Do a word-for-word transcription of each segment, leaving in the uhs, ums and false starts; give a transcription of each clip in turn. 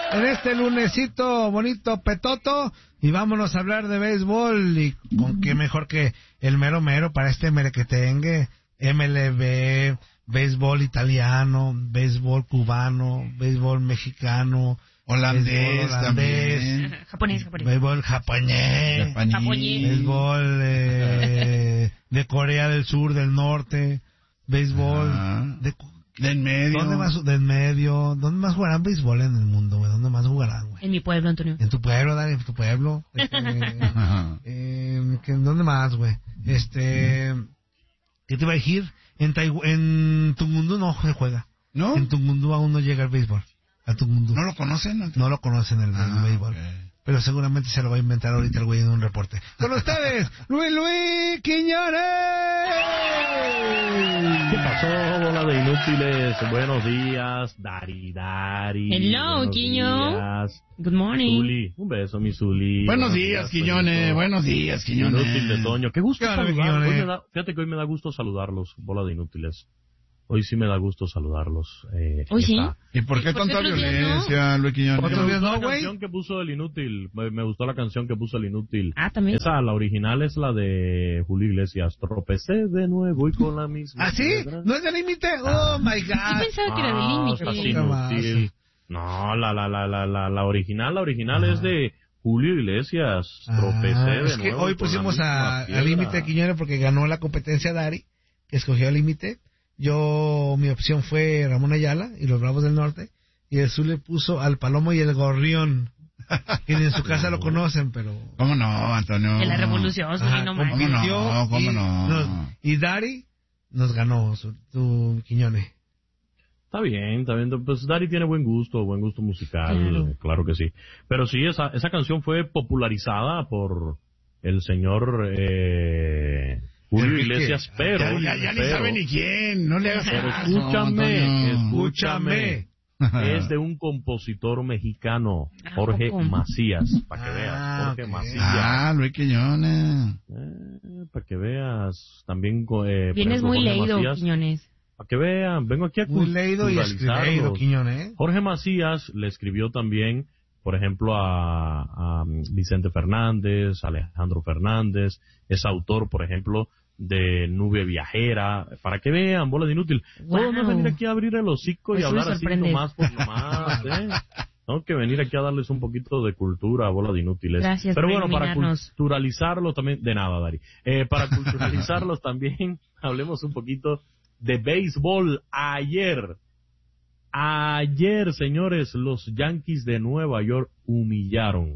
en este lunesito bonito petoto y vámonos a hablar de béisbol y con qué mejor que el mero mero para este merequetengue, M L B, béisbol italiano, béisbol cubano, béisbol mexicano, holandés, béisbol holandés también, japonés, japonés, béisbol japonés, japonés. béisbol eh, de Corea del Sur, del Norte, béisbol ah, de del medio. ¿Dónde más del medio? ¿Dónde más jugarán béisbol en el mundo, güey? ¿Dónde más jugarán, güey? En mi pueblo, Antonio. En tu pueblo, Dani, en tu pueblo. Este, eh, ¿qué- ¿Dónde más, güey? Este, ¿qué te iba a decir? En Taiwán, en Tungundu no se juega. ¿No? En Tungundu aún no llega el béisbol. A Tungundu. ¿No lo conocen? No, No lo conocen el, Ah, el béisbol. okay. Pero seguramente se lo va a inventar ahorita el güey en un reporte. Con ustedes, Luis Luis Quiñones. ¿Qué pasó, bola de inútiles? Buenos días, Dari Dari. Hello, Buenos Quiño. días. Good morning. Zuli, un beso, mi Zuli. Buenos días, Quiñones. Toñito. Buenos días, Quiñones. Inútil de Toño. Qué gusto ¿Qué onda, saludarlos. Quiñones? Hoy me da- Fíjate que hoy me da gusto saludarlos, bola de inútiles. Hoy sí me da gusto saludarlos. Eh, ¿Hoy sí? esta- ¿Y por qué ¿Por qué tanta otros días no? violencia, Luis Quiñones? Otros Me días gustó no, la güey. canción que puso el inútil. Me, me gustó la canción que puso el inútil. Ah, también. Esa, la original es la de Julio Iglesias. Tropecé de nuevo y con la misma. ¿Ah, sí? piedra. ¿No es de límite? Oh, my Yo God. pensaba que era de Ah, estás límite. inútil. No, la, la, la, la, la, la original, la original Ah. es de Julio Iglesias. Ah, Tropecé de es que nuevo hoy con la pusimos misma a, piedra. a límite Quiñones porque ganó la competencia Dari, que escogió a límite. Yo, mi opción fue Ramón Ayala y los Bravos del Norte. Y el Zul le puso al Palomo y el Gorrión. Que ni en su casa lo conocen, pero... ¿Cómo no, Antonio? De la revolución, Zuli, Ajá, no ¿cómo manches. no? compitió ¿Cómo y, no? nos- y Dari nos ganó, su, tu Quiñones. Está bien, está bien. Pues Dari tiene buen gusto, buen gusto musical, Claro. claro, que sí. Pero sí, esa, esa canción fue popularizada por el señor eh, Julio Enrique. Iglesias, pero... Ya, ya, ya ni pero- sabe ni quién. No le hagas Pero caso, escúchame, Antonio. escúchame. Es de un compositor mexicano, ¿A Jorge poco? Macías, para que Ah, veas, Jorge ok. Macías. Ah, Luis Quiñones. Eh, para que veas, también... Eh, por Vienes ejemplo, muy Jorge leído, Macías, Quiñones. para que vean, vengo aquí a Muy leído y escribido, culturalizarlos. Quiñones. Jorge Macías le escribió también, por ejemplo, a, a Vicente Fernández, a Alejandro Fernández, es autor, por ejemplo, de Nube Viajera, para que vean, bola de inútil. Wow. No, no venir aquí a abrir el hocico y Eso me hablar así sorprende. nomás por nomás, ¿eh? Tengo que venir aquí a darles un poquito de cultura, bola de inútiles. Gracias Pero por bueno, para iluminarnos. culturalizarlo también, de nada, Dari. Eh, para culturalizarlos también, hablemos un poquito de béisbol. Ayer, ayer, señores, los Yankees de Nueva York humillaron,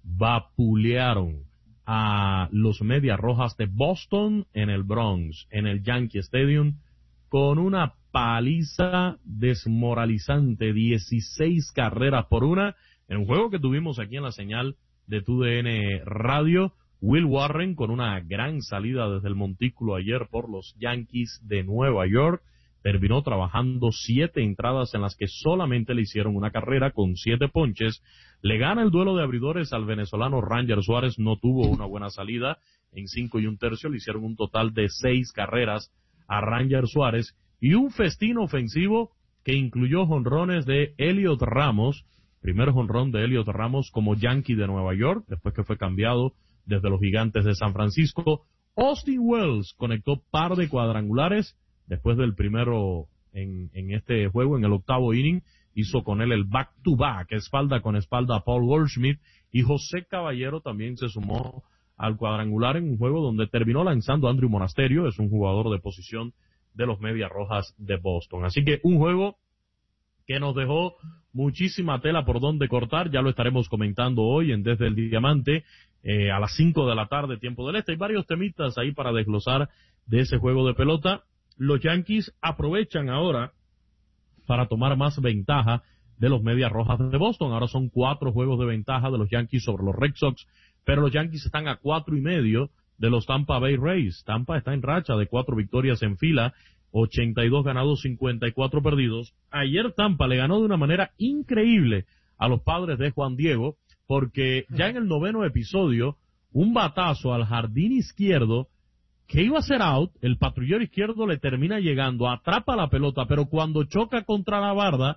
vapulearon a los Medias Rojas de Boston en el Bronx, en el Yankee Stadium, con una paliza desmoralizante, dieciséis carreras por una, en un juego que tuvimos aquí en la señal de T U D N Radio. Will Warren con una gran salida desde el montículo ayer por los Yankees de Nueva York, terminó trabajando siete entradas en las que solamente le hicieron una carrera con siete ponches. Le gana el duelo de abridores al venezolano Ranger Suárez, no tuvo una buena salida, en cinco y un tercio le hicieron un total de seis carreras a Ranger Suárez y un festín ofensivo que incluyó jonrones de Elliot Ramos, primer jonrón de Elliot Ramos como Yankee de Nueva York, después que fue cambiado desde los Gigantes de San Francisco. Austin Wells conectó par de cuadrangulares después del primero en, en este juego, en el octavo inning, hizo con él el back-to-back, espalda con espalda a Paul Goldschmidt, y José Caballero también se sumó al cuadrangular en un juego donde terminó lanzando Andrew Monasterio, es un jugador de posición de los Medias Rojas de Boston. Así que un juego que nos dejó muchísima tela por donde cortar, ya lo estaremos comentando hoy en Desde el Diamante, eh, a las cinco de la tarde, tiempo del este. Hay varios temitas ahí para desglosar de ese juego de pelota. Los Yankees aprovechan ahora para tomar más ventaja de los Medias Rojas de Boston. Ahora son cuatro juegos de ventaja de los Yankees sobre los Red Sox, pero los Yankees están a cuatro y medio de los Tampa Bay Rays. Tampa está en racha de cuatro victorias en fila, ochenta y dos ganados, cincuenta y cuatro perdidos. Ayer Tampa le ganó de una manera increíble a los Padres de Juan Diego, porque ya en el noveno episodio, un batazo al jardín izquierdo que iba a ser out, el patrullero izquierdo le termina llegando, atrapa la pelota, pero cuando choca contra la barda,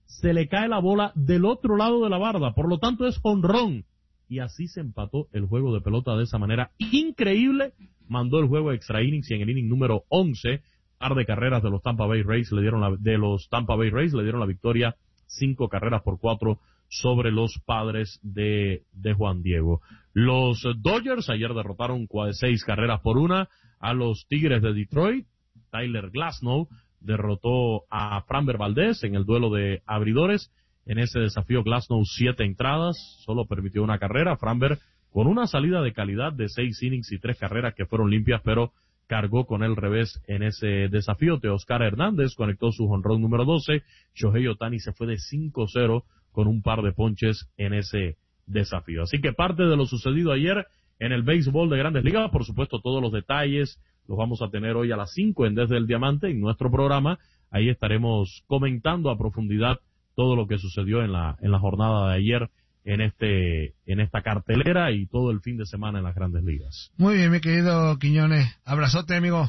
se le cae la bola del otro lado de la barda, por lo tanto es jonrón. Y así se empató el juego de pelota de esa manera increíble. Mandó el juego a extra innings y en el inning número once, par de carreras de los Tampa Bay Rays le dieron la, de los Tampa Bay Rays le dieron la victoria, cinco carreras por cuatro sobre los Padres de, de Juan Diego. Los Dodgers ayer derrotaron seis carreras por una a los Tigres de Detroit. Tyler Glasnow derrotó a Framber Valdez en el duelo de abridores. En ese desafío Glasnow siete entradas, solo permitió una carrera. Framber con una salida de calidad de seis innings y tres carreras que fueron limpias, pero cargó con el revés en ese desafío. Teoscar Hernández conectó su jonrón número doce. Shohei Ohtani se fue de cinco cero con un par de ponches en ese desafío. Así que parte de lo sucedido ayer en el béisbol de Grandes Ligas, por supuesto todos los detalles los vamos a tener hoy a las cinco en Desde el Diamante, en nuestro programa. Ahí estaremos comentando a profundidad todo lo que sucedió en la en la jornada de ayer en este en esta cartelera y todo el fin de semana en las Grandes Ligas. Muy bien, mi querido Quiñones. Abrazote, amigo.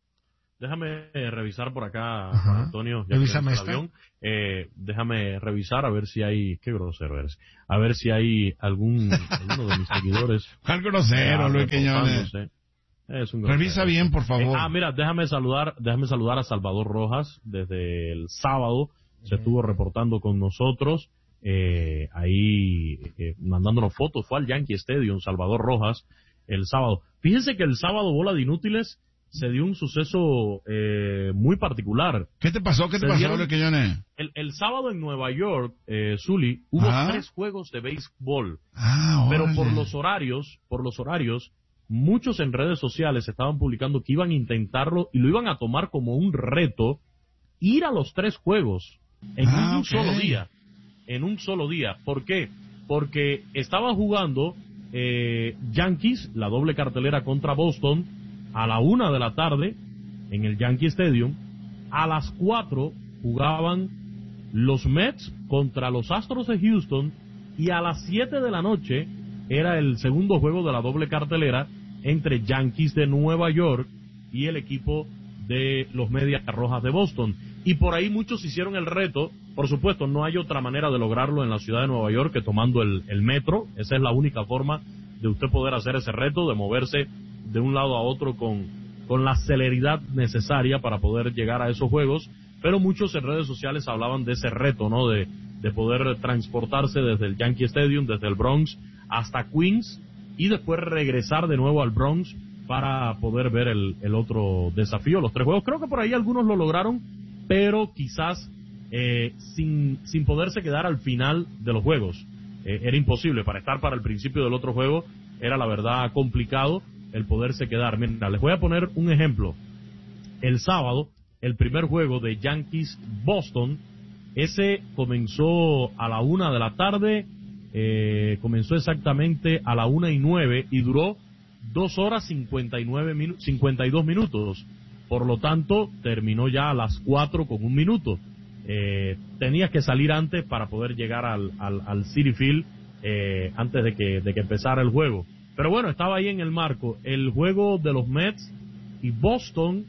Déjame eh, revisar por acá, Ajá. Antonio. Ya Revísame que esto. el avión. Eh, déjame revisar a ver si hay, qué grosero eres, a ver si hay algún, alguno de mis seguidores. ¿Cuál grosero, ah, Luis Quiñones? reportándose. Es un grosero. Revisa bien, por favor. Eh, ah, mira, déjame saludar, déjame saludar a Salvador Rojas desde el sábado. Se estuvo reportando con nosotros, eh, ahí eh, mandándonos fotos. Fue al Yankee Stadium, Salvador Rojas, el sábado. Fíjense que el sábado, Bola de Inútiles, se dio un suceso eh, muy particular. ¿Qué te pasó? ¿Qué te Se pasó, dieron- Luis Quiñones? El, el sábado en Nueva York, eh, Zuli, hubo Ajá. tres juegos de béisbol. Ah, Pero órale. por los horarios, por los horarios, muchos en redes sociales estaban publicando que iban a intentarlo y lo iban a tomar como un reto, ir a los tres juegos en Ah, un ok. solo día. En un solo día. ¿Por qué? Porque estaban jugando eh, Yankees, la doble cartelera contra Boston, a la una de la tarde en el Yankee Stadium. A las cuatro jugaban los Mets contra los Astros de Houston y a las siete de la noche era el segundo juego de la doble cartelera entre Yankees de Nueva York y el equipo de los Medias Rojas de Boston. Y por ahí muchos hicieron el reto. Por supuesto, no hay otra manera de lograrlo en la ciudad de Nueva York que tomando el, el metro. Esa es la única forma de usted poder hacer ese reto, de moverse de un lado a otro con, con la celeridad necesaria para poder llegar a esos juegos. Pero muchos en redes sociales hablaban de ese reto, ¿no? De, de poder transportarse desde el Yankee Stadium, desde el Bronx hasta Queens y después regresar de nuevo al Bronx para poder ver el, el otro desafío, los tres juegos. Creo que por ahí algunos lo lograron, pero quizás eh, sin, sin poderse quedar al final de los juegos. Eh, era imposible, para estar para el principio del otro juego era la verdad complicado el poderse quedar. Mira, les voy a poner un ejemplo. El sábado, el primer juego de Yankees-Boston, ese comenzó a la una de la tarde, eh, comenzó exactamente a la una y nueve y duró dos horas cincuenta y nueve minu- cincuenta y dos minutos. Por lo tanto, terminó ya a las cuatro con un minuto. Eh, tenías que salir antes para poder llegar al, al, al Citi Field eh, antes de que, de que empezara el juego. Pero bueno, estaba ahí en el marco. El juego de los Mets y Boston,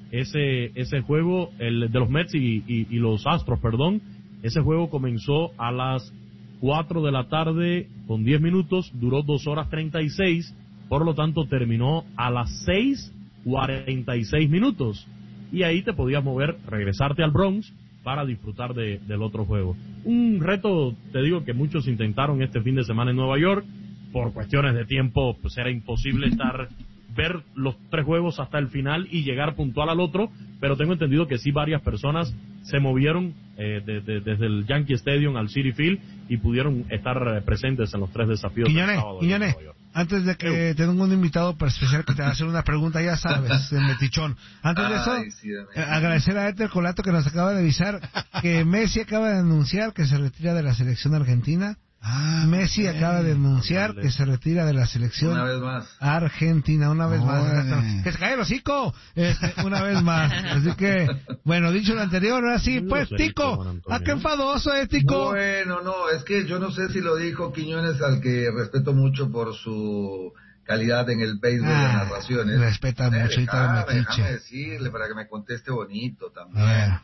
ese ese juego, el de los Mets y, y, y los Astros, perdón, ese juego comenzó a las cuatro de la tarde con diez minutos, duró dos horas treinta y seis, por lo tanto terminó a las seis cuarenta y seis minutos. Y ahí te podías mover, regresarte al Bronx para disfrutar de, del otro juego. Un reto, te digo, que muchos intentaron este fin de semana en Nueva York. Por cuestiones de tiempo, pues era imposible estar, ver los tres juegos hasta el final y llegar puntual al otro, pero tengo entendido que sí varias personas se movieron eh, de, de, desde el Yankee Stadium al Citi Field y pudieron estar eh, presentes en los tres desafíos del Quiñones, sábado. en Quiñones, Nueva York. antes de que tenga un invitado para especial que te va a hacer una pregunta, ya sabes, el metichón. Antes de eso, Ay, sí, dame. eh, agradecer a Éter Colato que nos acaba de avisar que Messi acaba de anunciar que se retira de la selección argentina. Ah, Messi ok. acaba de anunciar Vale. que se retira de la selección Una vez más. Argentina, una vez más. Órale. exacto. Que se cae el hocico, este, una vez más. Así que, bueno, dicho lo anterior, ahora sí, Muy pues, groserito, Tico, Juan Antonio. ¿a qué enfadoso es, Tico? Bueno, no, es que yo no sé si lo dijo Quiñones, al que respeto mucho por su calidad en el béisbol Ah, de narraciones. respeta Eh, mucho y todo déjame, metiche. déjame decirle para que me conteste bonito también. Ah.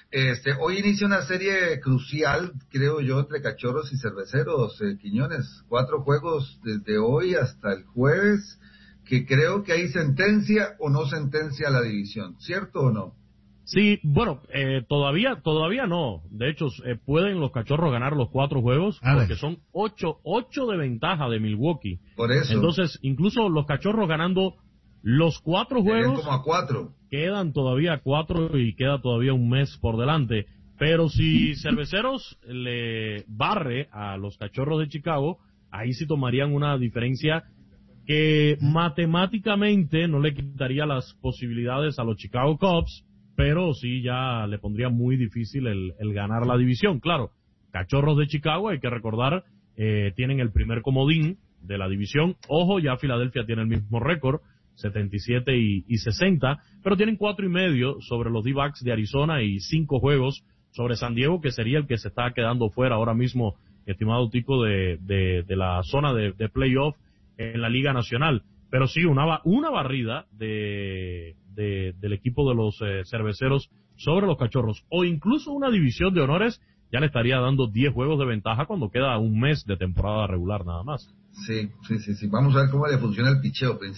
Este, hoy inicia una serie crucial, creo yo, entre Cachorros y Cerveceros, eh, Quiñones. Cuatro juegos desde hoy hasta el jueves, que creo que hay sentencia o no sentencia la división, ¿cierto o no? Sí, bueno, eh, todavía, todavía no. De hecho, eh, pueden los Cachorros ganar los cuatro juegos A ver. porque son ocho, ocho de ventaja de Milwaukee. Por eso. Entonces, incluso los Cachorros ganando los cuatro Serían juegos, como a cuatro. quedan todavía cuatro y queda todavía un mes por delante. Pero si Cerveceros le barre a los Cachorros de Chicago, ahí sí tomarían una diferencia que matemáticamente no le quitaría las posibilidades a los Chicago Cubs, pero sí ya le pondría muy difícil el, el ganar la división. Claro, Cachorros de Chicago, hay que recordar, eh, tienen el primer comodín de la división. Ojo, ya Filadelfia tiene el mismo récord, setenta y siete y, y sesenta, pero tienen cuatro y medio sobre los D-backs de Arizona y cinco juegos sobre San Diego, que sería el que se está quedando fuera ahora mismo, estimado Tico, de, de, de la zona de, de playoff en la Liga Nacional. Pero sí, una, una barrida de, de, del equipo de los eh, Cerveceros sobre los Cachorros, o incluso una división de honores, ya le estaría dando diez juegos de ventaja cuando queda un mes de temporada regular nada más. Sí, sí, sí, sí. Vamos a ver cómo le funciona el picheo,